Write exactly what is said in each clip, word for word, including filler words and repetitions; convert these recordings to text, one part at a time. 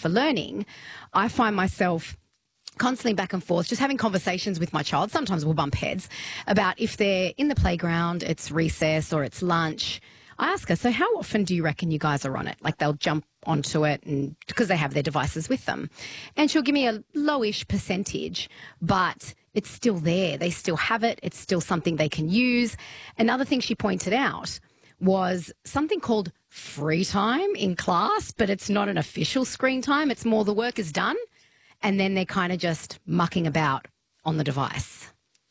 for learning, I find myself constantly back and forth, just having conversations with my child. Sometimes we'll bump heads about if they're in the playground, it's recess or it's lunch. I ask her, so how often do you reckon you guys are on it? Like they'll jump onto it and because they have their devices with them. And she'll give me a lowish percentage, but it's still there. They still have it. It's still something they can use. Another thing she pointed out was something called free time in class, but it's not an official screen time. It's more the work is done and then they're kind of just mucking about on the device.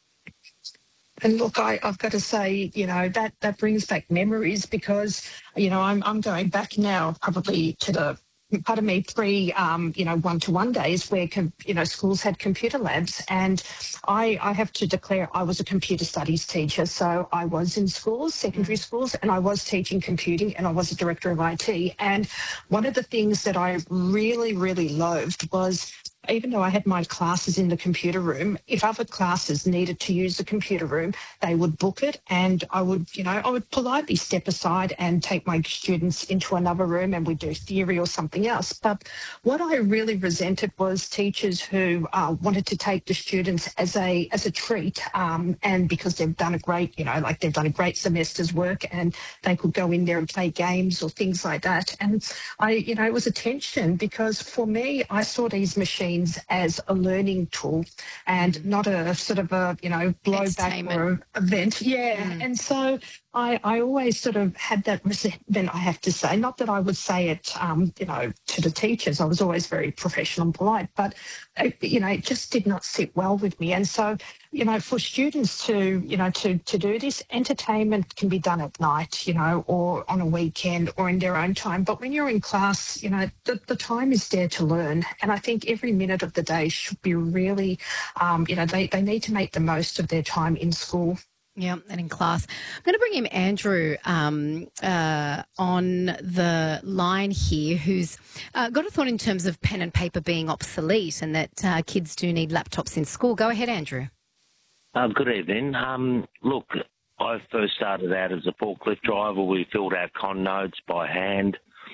And look, I, I've got to say, you know, that, that brings back memories because, you know, I'm I'm going back now probably to the, pardon me, pre, um, you know, one-to-one days where, com, you know, schools had computer labs. And I, I have to declare I was a computer studies teacher. So I was in schools, secondary schools, and I was teaching computing and I was a director of I T. And one of the things that I really, really loathed was even though I had my classes in the computer room, if other classes needed to use the computer room, they would book it and I would, you know, I would politely step aside and take my students into another room and we'd do theory or something else. But what I really resented was teachers who uh, wanted to take the students as a as a treat um, and because they've done a great, you know, like they've done a great semester's work and they could go in there and play games or things like that. And I, you know, it was a tension because for me, I saw these machines as a learning tool and not a sort of a, you know, blowback or event. Yeah. Mm. And so I, I always sort of had that resentment, I have to say. Not that I would say it, um, you know, to the teachers. I was always very professional and polite, but, it, you know, it just did not sit well with me. And so, you know, for students to, you know, to, to do this, entertainment can be done at night, you know, or on a weekend or in their own time. But when you're in class, you know, the, the time is there to learn. And I think every minute of the day should be really, um, you know, they, they need to make the most of their time in school. Yeah, and in class. I'm going to bring in Andrew um, uh, on the line here, who's uh, got a thought in terms of pen and paper being obsolete and that uh, kids do need laptops in school. Go ahead, Andrew. Uh, good evening. Um, look, I first started out as a forklift driver. We filled out con notes by hand.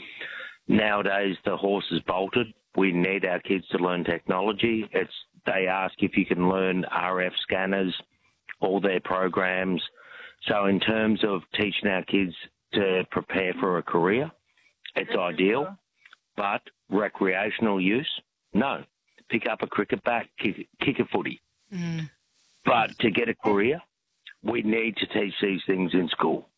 Nowadays, the horse is bolted. We need our kids to learn technology. It's they ask if you can learn R F scanners, all their programs. So in terms of teaching our kids to prepare for a career, it's ideal. But recreational use, no. Pick up a cricket bat, kick, kick a footy. Mm. But to get a career, we need to teach these things in school.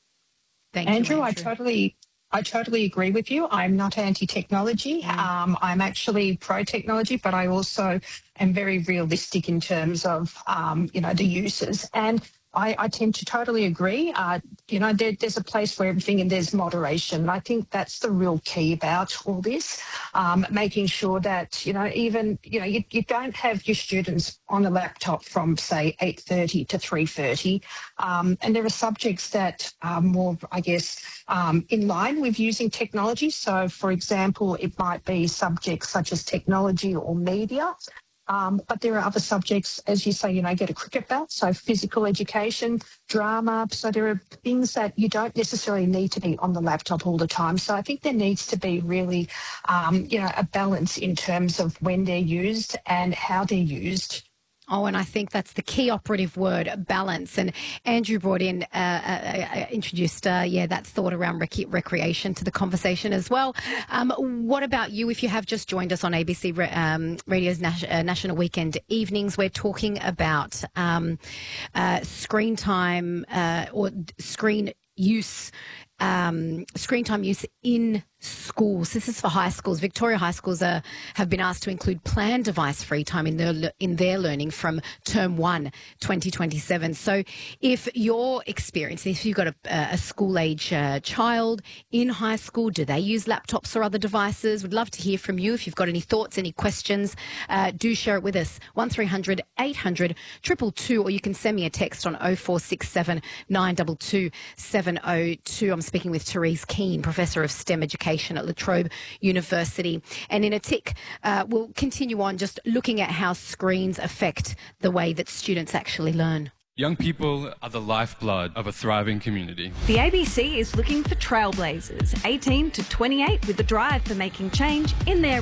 Thank Andrew, you, Andrew. I totally... I totally agree with you. I'm not anti-technology. Mm. Um, I'm actually pro-technology, but I also am very realistic in terms of, um, you know, the uses. And I, I tend to totally agree. Uh, you know, there, there's a place for everything and there's moderation. And I think that's the real key about all this, um, making sure that, you know, even, you know, you, you don't have your students on a laptop from, say, eight thirty to three thirty. Um, and there are subjects that are more, I guess, um, in line with using technology. So, for example, it might be subjects such as technology or media. Um, but there are other subjects, as you say, you know, get a cricket bat, so physical education, drama. So there are things that you don't necessarily need to be on the laptop all the time. So I think there needs to be really, um, you know, a balance in terms of when they're used and how they're used. Oh, and I think that's the key operative word, balance. And Andrew brought in, uh, uh, introduced, uh, yeah, that thought around rec- recreation to the conversation as well. Um, what about you? If you have just joined us on A B C um, Radio's Nas- uh, National Weekend Evenings, we're talking about um, uh, screen time uh, or screen use, um, screen time use in schools. This is for high schools. Victoria high schools are, have been asked to include planned device-free time in their, in their learning from term one, twenty twenty-seven. So if your experience, if you've got a, a school-age uh, child in high school, do they use laptops or other devices? We'd love to hear from you. If you've got any thoughts, any questions, uh, do share it with us. one three hundred eight hundred two two two, or you can send me a text on oh four six seven nine two two seven oh two. I'm speaking with Therese Keane, Professor of STEM Education at La Trobe University. And in a tick, uh, we'll continue on just looking at how screens affect the way that students actually learn. Young people are the lifeblood of a thriving community. The A B C is looking for trailblazers, eighteen to twenty-eight, with a drive for making change in their